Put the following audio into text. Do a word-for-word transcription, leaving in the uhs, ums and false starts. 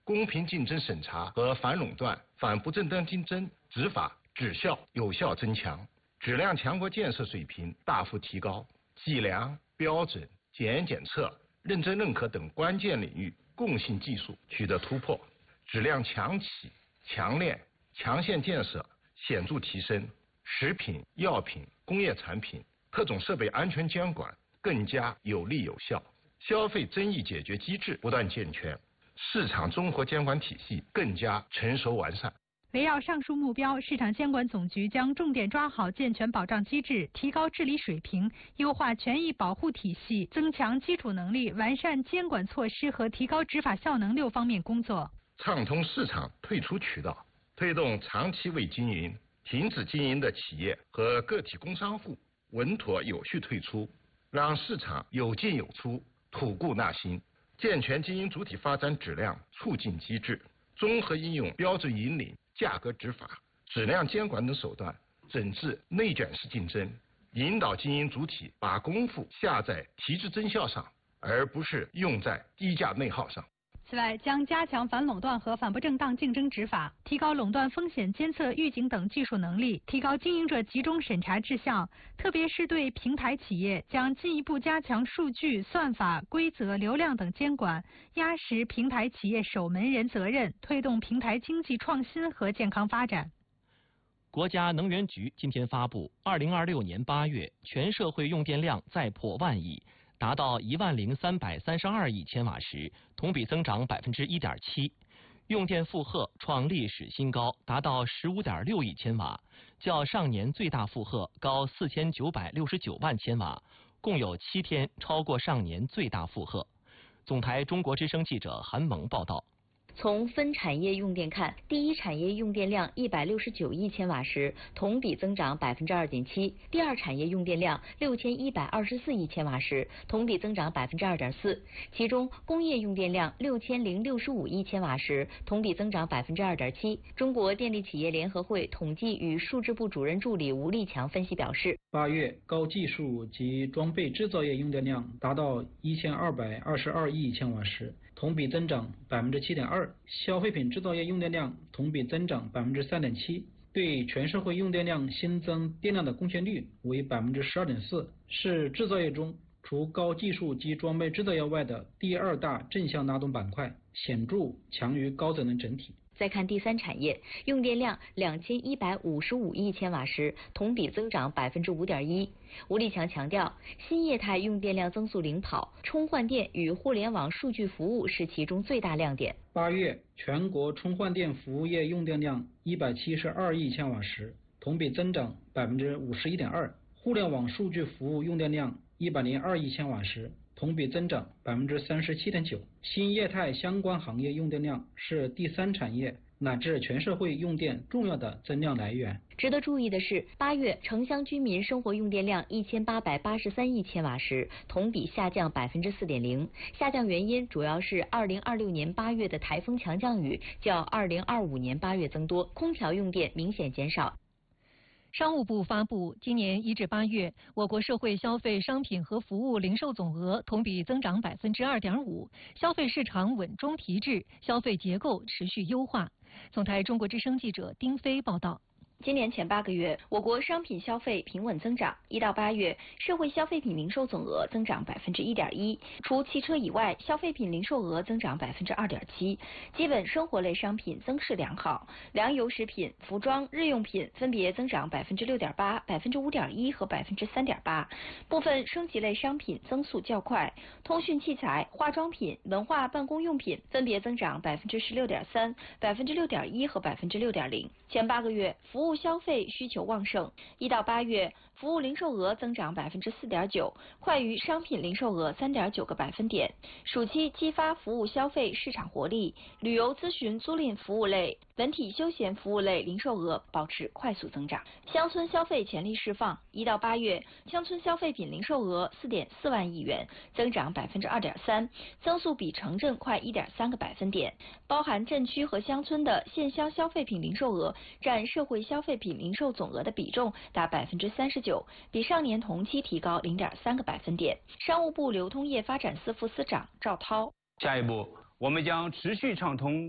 公平竞争审查和反垄断、反不正当竞争执法质效有效增强，质量强国建设水平大幅提高，计量、标准、检验检测、认证认可等关键领域共性技术取得突破，质量强企、强链、强线建设显著提升，食品、药品、工业产品各种设备安全监管更加有力有效，消费争议解决机制不断健全，市场综合监管体系更加成熟完善。 围绕上述目标，市场监管总局将重点抓好健全保障机制，提高治理水平，优化权益保护体系，增强基础能力，完善监管措施和提高执法效能六方面工作。 畅通市场退出渠道，推动长期未经营、停止经营的企业和个体工商户稳妥有序退出，让市场有进有出，吐故纳新。健全经营主体发展质量促进机制，综合应用标准引领、价格执法、质量监管等手段，整治内卷式竞争，引导经营主体把功夫下在提质增效上，而不是用在低价内耗上。 此外，将加强反垄断和反不正当竞争执法，提高垄断风险监测、预警等技术能力，提高经营者集中审查质效。特别是对平台企业，将进一步加强数据、算法、规则、流量等监管，压实平台企业守门人责任，推动平台经济创新和健康发展。 国家能源局今天发布，二零二六年八月全社会用电量再破万亿。达到一万零三百三十二亿千瓦时，同比增长百分之一点七，用电负荷创历史新高，达到十五点六亿千瓦，较上年最大负荷高四千九百六十九万千瓦，共有七天超过上年最大负荷。总台中国之声记者韩萌报道。 从分产业用电看，第一产业用电量一百六十九亿千瓦时，同比增长百分之二点七；第二产业用电量六千一百二十四亿千瓦时，同比增长百分之二点四。其中，工业用电量六千零六十五亿千瓦时，同比增长百分之二点七。中国电力企业联合会统计与数字部主任助理吴立强分析表示， 八月高技术及装备制造业用电量达到一千二百二十二亿千瓦时，同比增长百分之七点二。消费品制造业用电量同比增长百分之三点七，对全社会用电量新增电量的贡献率为百分之十二点四，是制造业中除高技术及装备制造业外的第二大正向拉动板块，显著强于高增能整体。 再看第三产业，用电量两千一百五十五亿千瓦时，同比增长百分之五点一。吴立强强调，新业态用电量增速领跑，充换电与互联网数据服务是其中最大亮点。 八月全国充换电服务业用电量一百七十二亿千瓦时，同比增长百分之五十一点二。互联网数据服务用电量一百零二亿千瓦时，同比增长百分之三十七点九。新业态相关行业用电量是第三产业乃至全社会用电重要的增量来源。 值得注意的是，八月城乡居民生活用电量一千八百八十三亿千瓦时，同比下降百分之四点零。下降原因主要是二零二六年八月的台风强降雨较二零二五年八月增多，空调用电明显减少。 商务部发布，今年一至八月，我国社会消费商品和服务零售总额同比增长百分之二点五，消费市场稳中提质，消费结构持续优化。总台中国之声记者丁飞报道。 今年前八个月，我国商品消费平稳增长。一到八月，社会消费品零售总额增长百分之一点一，除汽车以外，消费品零售额增长百分之二点七。基本生活类商品增势良好，粮油食品、服装、日用品分别增长百分之六点八、百分之五点一和百分之三点八。部分升级类商品增速较快，通讯器材、化妆品、文化办公用品分别增长百分之十六点三、百分之六点一和百分之六点零。前八个月，服务消费需求旺盛，一到八月，服务零售额增长百分之四点九，快于商品零售额三点九个百分点。暑期激发服务消费市场活力，旅游咨询租赁服务类、文体休闲服务类零售额保持快速增长。乡村消费潜力释放，一到八月，乡村消费品零售额四点四万亿元，增长百分之二点三，增速比城镇快一点三个百分点。包含镇区和乡村的县乡消费品零售额占社会消费品零售总额的比重达百分之三十九，比上年同期提高零点三个百分点。商务部流通业发展司副司长赵涛， 下一步，我们将持续畅通